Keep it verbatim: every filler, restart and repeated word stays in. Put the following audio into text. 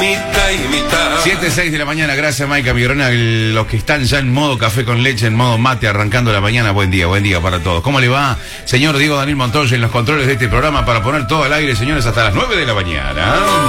mitad y mitad. siete, seis de la mañana, gracias Maica Migrona. Los que están ya en modo café con leche, en modo mate, arrancando la mañana, buen día, buen día para todos. ¿Cómo le va, señor Diego Daniel Montoya, en los controles de este programa para poner todo al aire, señores, hasta las nueve de la mañana?